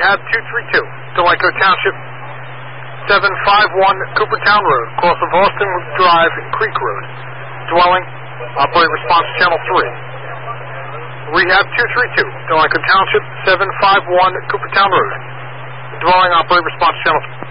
Rehab 232, Delanco Township, 751 Coopertown Road, cross of Austin Drive and Creek Road. Dwelling, operate response channel 3. Rehab 232, Delanco Township, 751 Coopertown Road. Dwelling, operate response channel 3.